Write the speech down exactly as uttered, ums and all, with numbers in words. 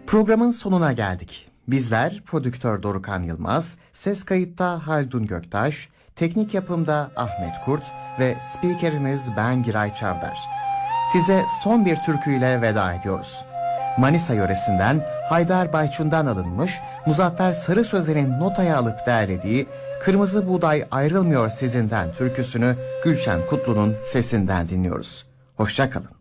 Programın sonuna geldik. Bizler prodüktör Dorukhan Yılmaz, ses kayıtta Haldun Göktaş, teknik yapımda Ahmet Kurt ve spikeriniz ben Giray Çavdar. Size son bir türküyle veda ediyoruz. Manisa yöresinden Haydar Bayçun'dan alınmış Muzaffer Sarı Sözen'in notaya alıp derlediği Kırmızı Buğday Ayrılmıyor Sizinden türküsünü Gülşen Kutlu'nun sesinden dinliyoruz. Hoşça kalın.